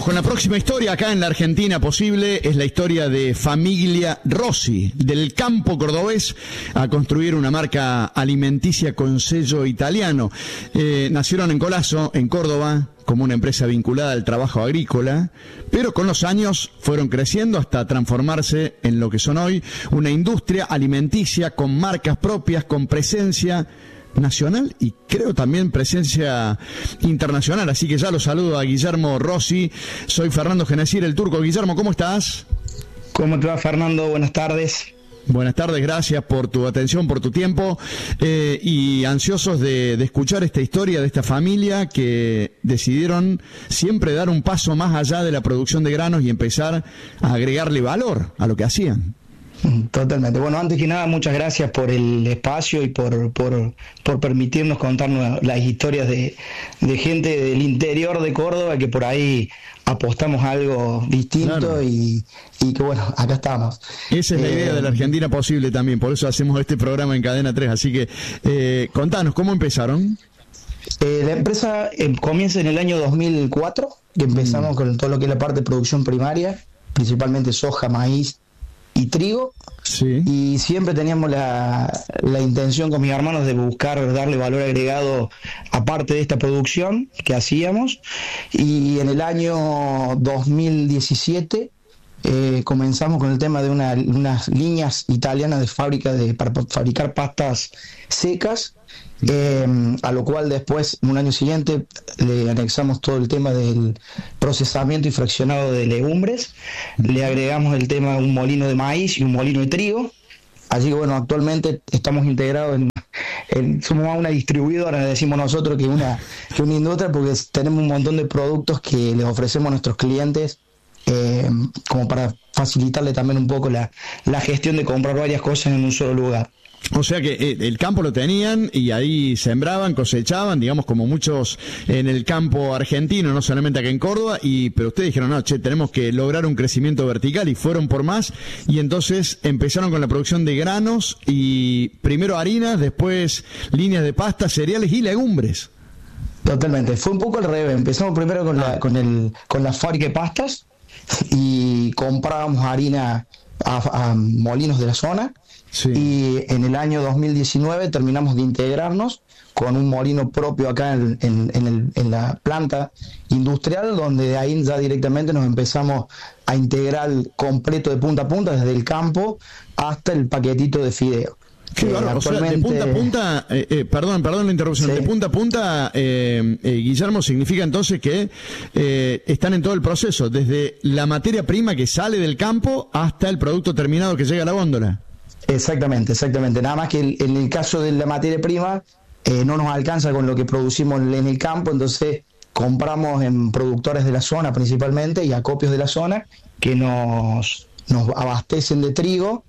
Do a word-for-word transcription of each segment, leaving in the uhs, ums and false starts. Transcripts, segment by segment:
Con la próxima historia acá en la Argentina posible es la historia de Familia Rossi, del campo cordobés a construir una marca alimenticia con sello italiano. Eh, nacieron en Colazo, en Córdoba, como una empresa vinculada al trabajo agrícola, pero con los años fueron creciendo hasta transformarse en lo que son hoy, una industria alimenticia con marcas propias, con presencia nacional y creo también presencia internacional, así que ya lo saludo a Guillermo Rossi. Soy Fernando Genesier, el Turco. Guillermo, ¿cómo estás? ¿Cómo te va, Fernando? Buenas tardes. Buenas tardes, gracias por tu atención, por tu tiempo, eh, y ansiosos de, de escuchar esta historia de esta familia que decidieron siempre dar un paso más allá de la producción de granos y empezar a agregarle valor a lo que hacían. Totalmente. Bueno, antes que nada, muchas gracias por el espacio y por por, por permitirnos contarnos las historias de, de gente del interior de Córdoba, que por ahí apostamos a algo distinto. Claro. y, y que bueno, acá estamos. Esa es la eh, idea de la Argentina posible también, por eso hacemos este programa en Cadena tres, así que eh, contanos, ¿cómo empezaron? Eh, la empresa eh, comienza en el año dos mil cuatro, que empezamos mm. con todo lo que es la parte de producción primaria, principalmente soja, maíz y trigo, sí. Y siempre teníamos la, la intención con mis hermanos de buscar darle valor agregado aparte de esta producción que hacíamos, y en el año dos mil diecisiete eh, comenzamos con el tema de una, unas líneas italianas de fábrica de, para fabricar pastas secas. Eh, a lo cual después, un año siguiente, le anexamos todo el tema del procesamiento y fraccionado de legumbres, le agregamos el tema de un molino de maíz y un molino de trigo. Así que bueno, actualmente estamos integrados en, en somos una distribuidora, decimos nosotros, que una, que una industria, porque tenemos un montón de productos que les ofrecemos a nuestros clientes, eh, como para facilitarle también un poco la, la gestión de comprar varias cosas en un solo lugar. O sea que eh, el campo lo tenían y ahí sembraban, cosechaban, digamos, como muchos en el campo argentino, no solamente acá en Córdoba, y pero ustedes dijeron, no, che, tenemos que lograr un crecimiento vertical, y fueron por más, y entonces empezaron con la producción de granos, y primero harinas, después líneas de pasta, cereales y legumbres. Totalmente, fue un poco al revés. Empezamos primero con la, con el, con la fábrica de pastas, y comprábamos harina a, a molinos de la zona. Sí. Y en el año dos mil diecinueve terminamos de integrarnos con un molino propio acá en, en, en, el, en la planta industrial, donde de ahí ya directamente nos empezamos a integrar completo de punta a punta, desde el campo hasta el paquetito de fideo. Qué eh, bárbaro, actualmente... o sea, de punta a punta, eh, eh, perdón, perdón la interrupción, sí. de punta a punta, eh, eh, Guillermo, significa entonces que eh, están en todo el proceso, desde la materia prima que sale del campo hasta el producto terminado que llega a la góndola. Exactamente, exactamente. Nada más que el, en el caso de la materia prima eh, no nos alcanza con lo que producimos en el campo, entonces compramos en productores de la zona principalmente y acopios de la zona que nos, nos abastecen de trigo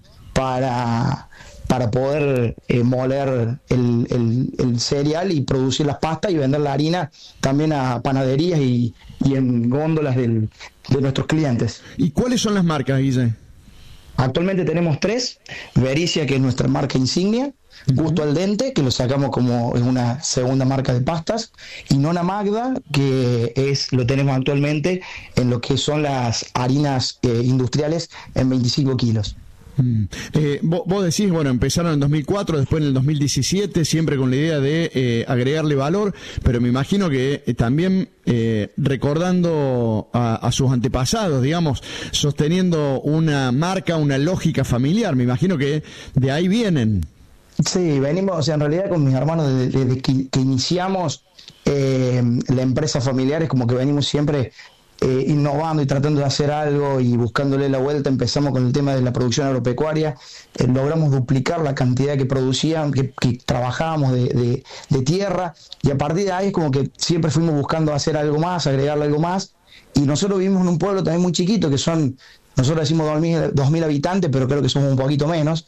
para, para poder eh, moler el, el, el cereal y producir las pastas y vender la harina también a panaderías y, y en góndolas del, de nuestros clientes. ¿Y cuáles son las marcas, Guille? Actualmente tenemos tres: Vericia, que es nuestra marca insignia, uh-huh. Gusto al Dente, que lo sacamos como es una segunda marca de pastas, y Nona Magda, que es lo tenemos actualmente en lo que son las harinas eh, industriales en veinticinco kilos. Mm. Eh, vos, vos decís, bueno, empezaron en dos mil cuatro, después en el dos mil diecisiete, siempre con la idea de eh, agregarle valor, pero me imagino que eh, también eh, recordando a, a sus antepasados, digamos, sosteniendo una marca, una lógica familiar, me imagino que de ahí vienen. Sí, venimos, o sea, en realidad con mis hermanos desde, desde que, que iniciamos eh, la empresa familiar, es como que venimos siempre Eh, innovando y tratando de hacer algo y buscándole la vuelta. Empezamos con el tema de la producción agropecuaria, eh, logramos duplicar la cantidad que producían, que, que trabajábamos de, de, de tierra, y a partir de ahí es como que siempre fuimos buscando hacer algo más, agregarle algo más, y nosotros vivimos en un pueblo también muy chiquito, que son, nosotros decimos dos mil habitantes, pero creo que somos un poquito menos,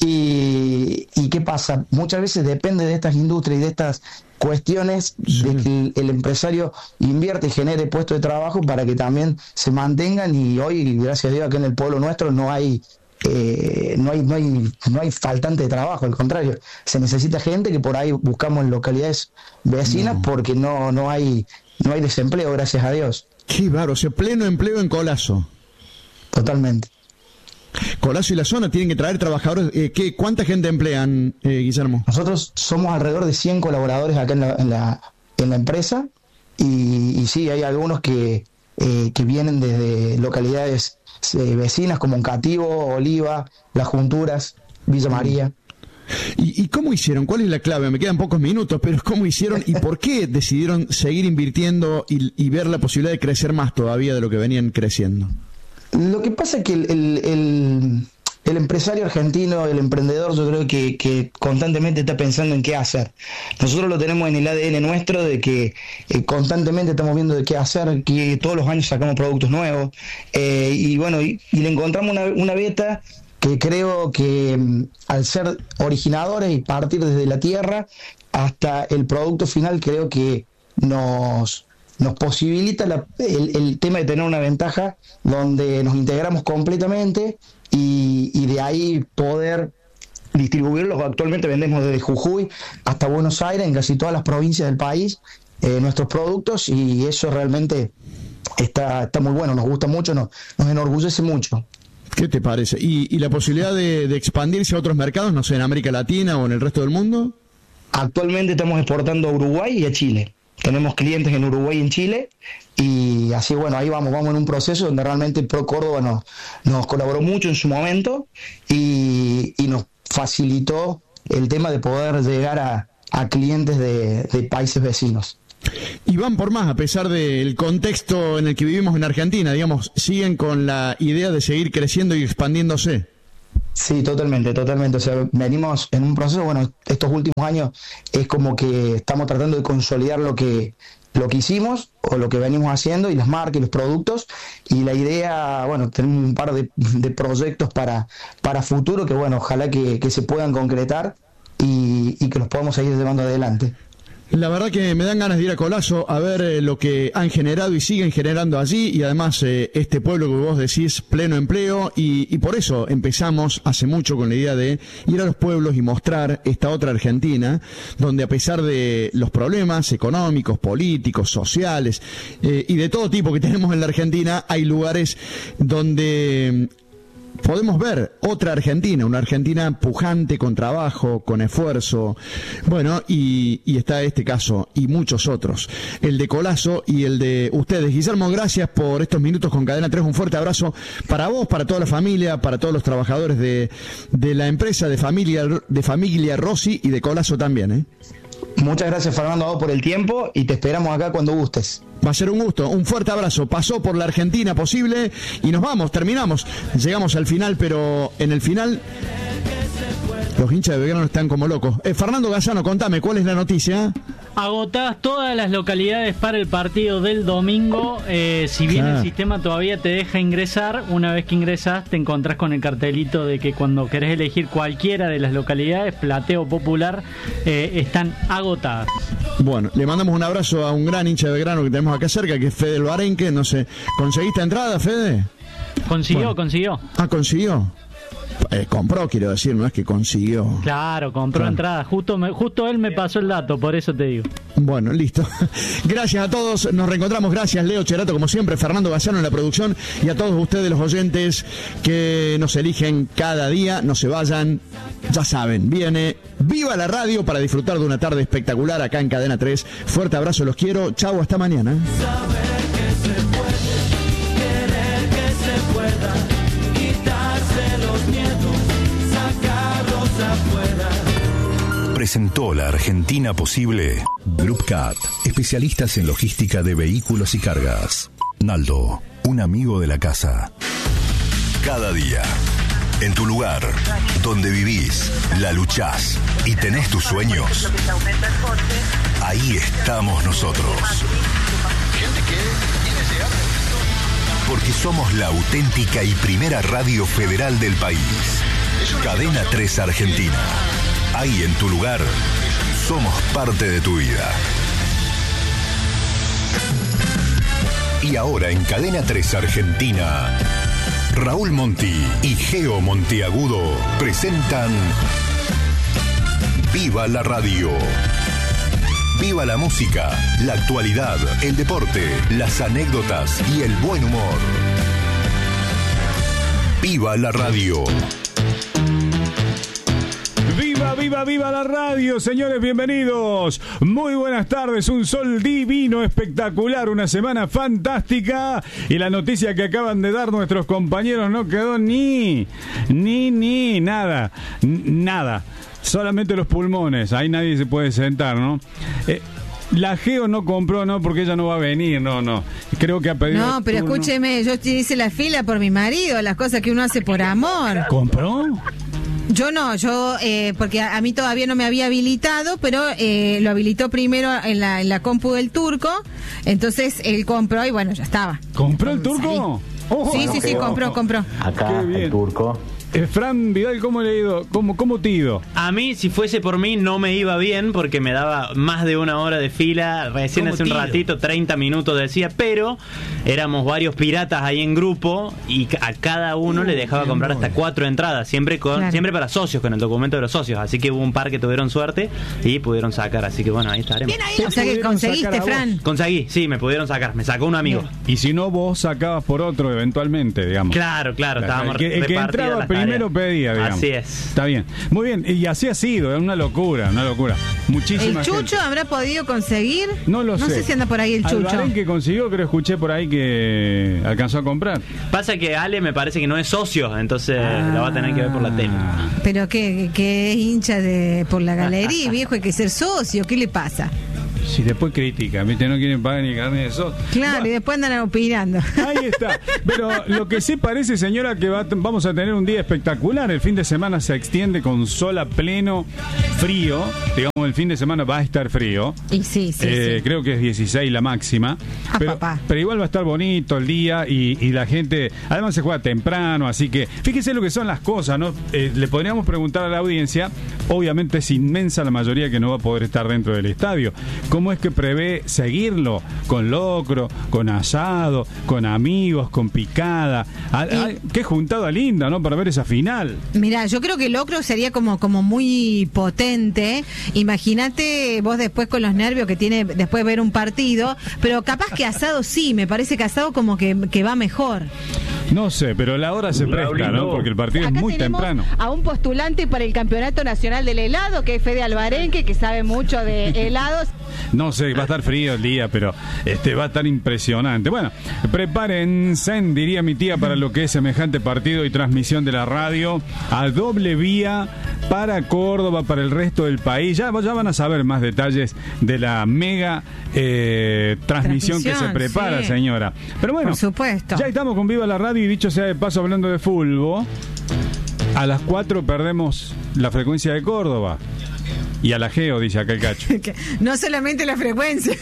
y, y ¿qué pasa? Muchas veces depende de estas industrias y de estas cuestiones sí. de que el, el empresario invierte y genere puestos de trabajo para que también se mantengan, y hoy, gracias a Dios, acá en el pueblo nuestro no hay eh, no hay no hay no hay faltante de trabajo, al contrario, se necesita gente, que por ahí buscamos en localidades vecinas no. porque no no hay no hay desempleo, gracias a Dios. Qué bárbaro, o sea, pleno empleo en Colazo. Totalmente. Colazo y la zona tienen que traer trabajadores. Eh, ¿qué, ¿Cuánta gente emplean, eh, Guillermo? Nosotros somos alrededor de cien colaboradores acá en la, en la, en la empresa y, y sí, hay algunos que, eh, que vienen desde localidades eh, vecinas como Oncativo, Oliva, Las Junturas, Villa María. ¿Y, ¿Y cómo hicieron? ¿Cuál es la clave? Me quedan pocos minutos, pero ¿cómo hicieron y por qué decidieron seguir invirtiendo y, y ver la posibilidad de crecer más todavía de lo que venían creciendo? Lo que pasa es que el, el, el, el empresario argentino, el emprendedor, yo creo que, que constantemente está pensando en qué hacer. Nosotros lo tenemos en el A D N nuestro, de que eh, constantemente estamos viendo de qué hacer, que todos los años sacamos productos nuevos, eh, y bueno, y, y le encontramos una, una beta que creo que al ser originadores y partir desde la tierra hasta el producto final, creo que nos, nos posibilita la, el, el tema de tener una ventaja donde nos integramos completamente y, y de ahí poder distribuirlos. Actualmente vendemos desde Jujuy hasta Buenos Aires, en casi todas las provincias del país, eh, nuestros productos, y eso realmente está, está muy bueno, nos gusta mucho, nos, nos enorgullece mucho. ¿Qué te parece? ¿Y, y la posibilidad de, de expandirse a otros mercados, no sé, en América Latina o en el resto del mundo? Actualmente estamos exportando a Uruguay y a Chile. Tenemos clientes en Uruguay y en Chile, y así, bueno, ahí vamos, vamos en un proceso donde realmente Pro Córdoba nos, nos colaboró mucho en su momento y, y nos facilitó el tema de poder llegar a, a clientes de, de países vecinos. Y van por más, a pesar del contexto en el que vivimos en Argentina, digamos, siguen con la idea de seguir creciendo y expandiéndose. Sí, totalmente, totalmente. O sea, venimos en un proceso, bueno, estos últimos años es como que estamos tratando de consolidar lo que lo que hicimos o lo que venimos haciendo, y las marcas y los productos, y la idea, bueno, tenemos un par de, de proyectos para, para futuro que, bueno, ojalá que, que se puedan concretar y, y que los podamos seguir llevando adelante. La verdad que me dan ganas de ir a Colazo a ver eh, lo que han generado y siguen generando allí, y además eh, este pueblo que vos decís, pleno empleo, y, y por eso empezamos hace mucho con la idea de ir a los pueblos y mostrar esta otra Argentina, donde a pesar de los problemas económicos, políticos, sociales eh, y de todo tipo que tenemos en la Argentina, hay lugares donde podemos ver otra Argentina, una Argentina pujante, con trabajo, con esfuerzo. Bueno, y, y está este caso y muchos otros, el de Colazo y el de ustedes. Guillermo, gracias por estos minutos con Cadena tres, un fuerte abrazo para vos, para toda la familia, para todos los trabajadores de, de la empresa, de familia, de familia Rossi y de Colazo también, ¿eh? Muchas gracias, Fernando, a vos por el tiempo, y te esperamos acá cuando gustes. Va a ser un gusto, un fuerte abrazo. Pasó por la Argentina posible y nos vamos, terminamos. Llegamos al final, pero en el final los hinchas de Belgrano están como locos. Eh, Fernando Gazzano, contame, ¿cuál es la noticia? Agotadas todas las localidades para el partido del domingo. Eh, si bien claro, el sistema todavía te deja ingresar, una vez que ingresas te encontrás con el cartelito de que cuando querés elegir cualquiera de las localidades, plateo popular, eh, están agotadas. Bueno, le mandamos un abrazo a un gran hincha de Belgrano que tenemos acá cerca, que es Fede El Barenque. No sé, ¿conseguiste entrada, Fede? Consiguió, bueno. consiguió. Ah, consiguió. Eh, compró, quiero decir, no es que consiguió. Claro, compró claro. entrada. Justo, me, justo él me pasó el dato, por eso te digo. Bueno, listo. Gracias a todos, nos reencontramos. Gracias, Leo Cherato, como siempre, Fernando Gazzano en la producción, y a todos ustedes, los oyentes que nos eligen cada día. No se vayan, ya saben, viene Viva la Radio para disfrutar de una tarde espectacular acá en Cadena tres. Fuerte abrazo, los quiero. Chau, hasta mañana. Presentó La Argentina Posible. Group Cat, especialistas en logística de vehículos y cargas. Naldo, un amigo de la casa. Cada día, en tu lugar, donde vivís, la luchás y tenés tus sueños, ahí estamos nosotros. Porque somos la auténtica y primera radio federal del país. Cadena tres Argentina. Ahí en tu lugar, somos parte de tu vida. Y ahora en Cadena tres Argentina, Raúl Monti y Geo Monteagudo presentan Viva la Radio. Viva la música, la actualidad, el deporte, las anécdotas y el buen humor. Viva la radio. ¡Viva, viva, viva la radio! Señores, bienvenidos. Muy buenas tardes. Un sol divino, espectacular, una semana fantástica. Y la noticia que acaban de dar nuestros compañeros no quedó ni, ni, ni, nada. Nada. Solamente los pulmones. Ahí nadie se puede sentar, ¿no? Eh, La Geo no compró, no, porque ella no va a venir, no, no. Creo que ha pedido. No, pero turno. Escúcheme, yo hice la fila por mi marido, las cosas que uno hace por amor. ¿Compró? Yo no, yo, eh, porque a, a mí todavía no me había habilitado, pero eh, lo habilitó primero en la, en la compu del turco, entonces él compró y bueno, ya estaba. ¿Compró el turco? Oh, sí, sí, sí, compró, compró. Acá el turco. Eh, Fran Vidal, ¿cómo le ha ido? ¿Cómo, cómo te ha ido? A mí, si fuese por mí, no me iba bien porque me daba más de una hora de fila. Recién hace un tido? ratito, treinta minutos decía, pero éramos varios piratas ahí en grupo y a cada uno uh, le dejaba comprar hasta cuatro entradas, siempre con claro. siempre para socios, con el documento de los socios. Así que hubo un par que tuvieron suerte y pudieron sacar. Así que bueno, ahí estaremos. Bien ahí. O sea que conseguiste, Fran. Conseguí, sí, me pudieron sacar. Me sacó un amigo. Bien. Y si no, vos sacabas por otro eventualmente, digamos. Claro, claro. Claro, estábamos el que, el que entraba primero pedía, digamos. Así es. Está bien. Muy bien. Y así ha sido. Es una locura, una locura. Muchísima ¿El Chucho gente. habrá podido conseguir? No lo no sé. No sé si anda por ahí el Chucho. Albarén que consiguió, creo escuché por ahí que alcanzó a comprar. Pasa que Ale me parece que no es socio, entonces ah, lo va a tener que ver por la tele. Pero que, que es hincha de por la galería, viejo, hay que ser socio. ¿Qué le pasa? Si después critican, ¿viste? No quieren pagar ni carne de eso. Claro, bueno, y después andan opinando. Ahí está. Pero lo que sí parece, señora, que va, vamos a tener un día espectacular. El fin de semana se extiende con sol a pleno, frío. Digamos, el fin de semana va a estar frío. Y sí, sí, eh, sí. Creo que es dieciséis la máxima. Ah, pero, papá. pero igual va a estar bonito el día y, y la gente... Además se juega temprano, así que... Fíjese lo que son las cosas, ¿no? Eh, le podríamos preguntar a la audiencia. Obviamente es inmensa la mayoría que no va a poder estar dentro del estadio. ¿Cómo es que prevé seguirlo? Con locro, con asado, con amigos, con picada. Ah, ah, qué juntada linda, ¿no? Para ver esa final. Mirá, yo creo que el locro sería como, como muy potente. Imagínate vos después con los nervios que tiene después de ver un partido, pero capaz que asado sí, me parece que asado como que, que va mejor. No sé, pero la hora se presta, ¿no? Porque el partido Acá es muy temprano. A un postulante para el Campeonato Nacional del Helado, que es Fede Albarenque, que sabe mucho de helados. No sé, va a estar frío el día, pero este va a estar impresionante. Bueno, prepárense, diría mi tía, para lo que es semejante partido y transmisión de la radio a doble vía para Córdoba, para el resto del país. Ya, ya van a saber más detalles de la mega eh, transmisión, transmisión que se prepara, sí, señora. Pero bueno, por supuesto. Ya estamos con Viva la Radio y dicho sea de paso, hablando de fútbol, a las cuatro perdemos la frecuencia de Córdoba. Y a la Geo, dice acá el Cacho. No solamente la frecuencia.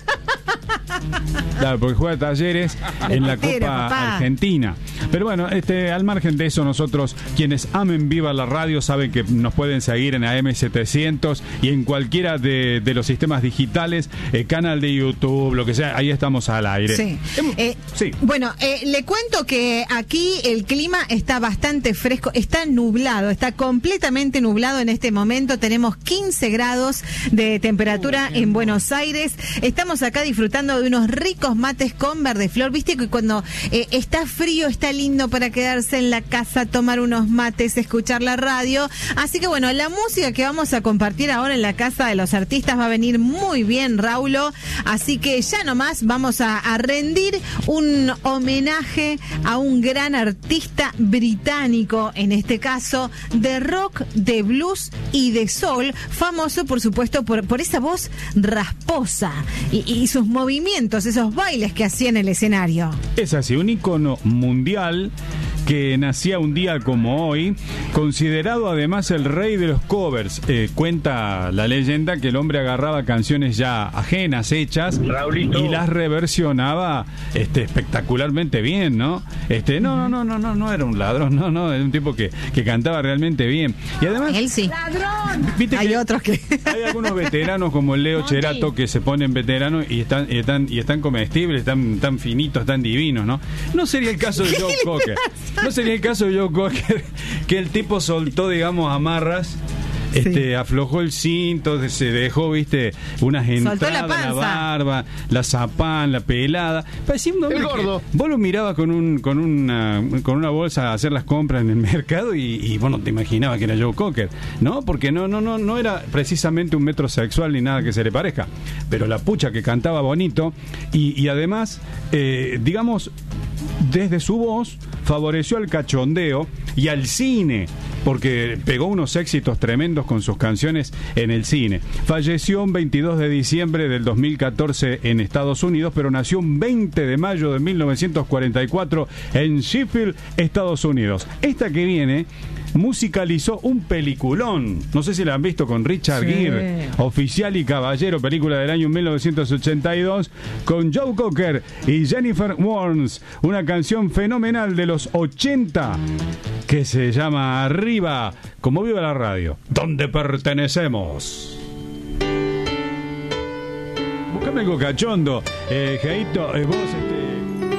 Claro, porque juega Talleres en la Copa papá. Argentina. Pero bueno, este, al margen de eso, nosotros, quienes amen Viva la Radio, saben que nos pueden seguir en A M setecientos y en cualquiera de, de los sistemas digitales, eh, canal de YouTube, lo que sea, ahí estamos al aire. Sí. Eh, sí. Bueno, eh, le cuento que aquí el clima está bastante fresco, está nublado, está completamente nublado en este momento. Tenemos quince grados de temperatura en Buenos Aires. Estamos acá disfrutando de unos ricos mates con verde flor. Viste que cuando eh, está frío está lindo para quedarse en la casa, tomar unos mates, escuchar la radio. Así que bueno, la música que vamos a compartir ahora en la Casa de los Artistas va a venir muy bien, Raulo. Así que ya nomás vamos a, a rendir un homenaje a un gran artista británico, en este caso de rock, de blues y de soul, famoso por supuesto por, por esa voz rasposa y, y sus movimientos, esos bailes que hacía en el escenario. Es así, un ícono mundial que nacía un día como hoy, considerado además el rey de los covers. Eh, cuenta la leyenda que el hombre agarraba canciones ya ajenas, hechas, Raulito, y las reversionaba este, espectacularmente bien, ¿no? Este, no, no, no, no, no, no era un ladrón, no, no, era un tipo que, que cantaba realmente bien. Y además, él sí. ¡Ladrón! ¿viste hay que otros que hay algunos veteranos como el Leo Cherato que se ponen veteranos y están, y están, y están comestibles, están tan finitos, tan divinos, ¿no? No sería el caso de Joe Cocker. No sería el caso de Joe Cocker, que el tipo soltó, digamos, amarras este, aflojó el cinto, se dejó, viste, unas entradas, la, la barba, la zapán, la pelada. Parecía un hombre el gordo. Que vos lo mirabas con un con una con una bolsa a hacer las compras en el mercado y, y vos no te imaginabas que era Joe Cocker, ¿no? Porque no no no no era precisamente un metrosexual ni nada que se le parezca, pero la pucha que cantaba bonito y, y además, eh, digamos, desde su voz favoreció al cachondeo y al cine, porque pegó unos éxitos tremendos con sus canciones en el cine. Falleció un veintidós de diciembre del dos mil catorce en Estados Unidos, pero nació un veinte de mayo de mil novecientos cuarenta y cuatro en Sheffield, Estados Unidos. Esta que viene musicalizó un peliculón, no sé si la han visto, con Richard Sí. Gere, Oficial y Caballero, película del año mil novecientos ochenta y dos, con Joe Cocker y Jennifer Warnes, una canción fenomenal de los ochenta que se llama Arriba, como viva la radio, donde pertenecemos. Buscame algo cachondo, eh, Jaito, eh, vos